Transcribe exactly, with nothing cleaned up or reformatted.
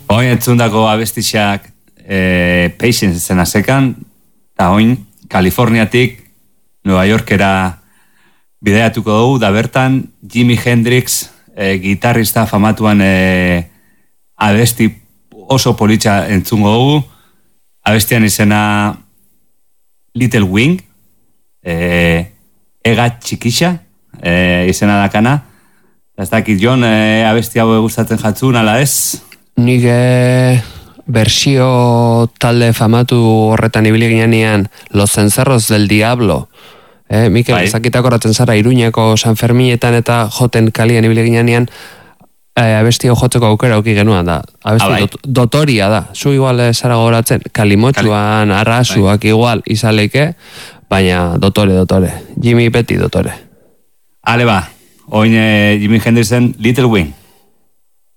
Oin entzundako abestixak eh, Patience zena sekan, eta oin Kaliforniatik Nueva Yorkera bideatuko dugu, da bertan Jimi Hendrix eh, gitarrista famatuan eh, abesti oso politxa entzungo dugu, abestian izena Little Wing, eh, ega txikixa, eh, izena dakana, eta ez dakit Jon, eh, abesti hau gustatzen jatzun, ala ez? Nik eh, bersio talde famatu horretan ibili ginean Los Cencerros del Diablo, eh, Mikel, bai. Zakitako horretzen zara Iruñeko San Ferminetan eta joten kalian ibili ginean, eh, abesti hau jotzeko aukera auki genuen da. Abesti ah, bai. dot, dotoria da. Zu igual zara goratzen, kalimotxuan, Kali. arrasuak bai. igual izaleike, baina dotore, dotore. Jimmy beti dotore. Ale ba, oin eh, Jimi Hendrixen Little Wing.